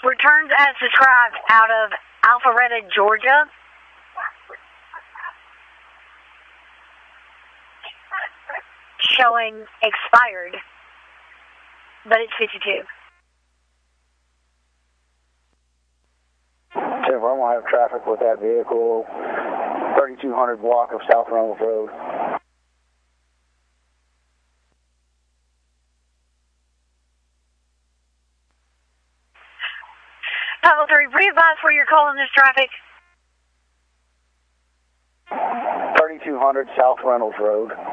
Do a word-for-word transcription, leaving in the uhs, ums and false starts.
Returns as described out of Alpharetta, Georgia. Showing expired, but it's fifty-two. Jennifer, I'm going to have traffic with that vehicle, thirty-two hundred block of South Reynolds Road. five oh three, re-advise where you're calling this traffic. thirty-two hundred South Reynolds Road.